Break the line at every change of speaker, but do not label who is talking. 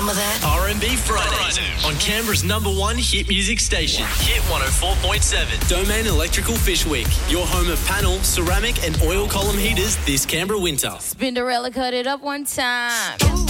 some of that?
R&B Fridays on Canberra's #1 hit music station, Hit 104.7. Domain Electrical Fish Week, your home of panel, ceramic and oil column heaters this Canberra winter.
Spinderella cut it up one time.